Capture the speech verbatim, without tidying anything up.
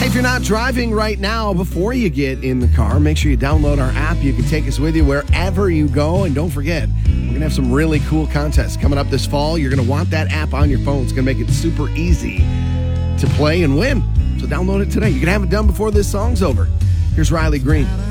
If you're not driving right now, before you get in the car, make sure you download our app. You can take us with you wherever you go. And don't forget, we're going to have some really cool contests coming up this fall. You're going to want that app on your phone. It's going to make it super easy to play and win. So download it today. You can have it done before this song's over. Here's Riley Green.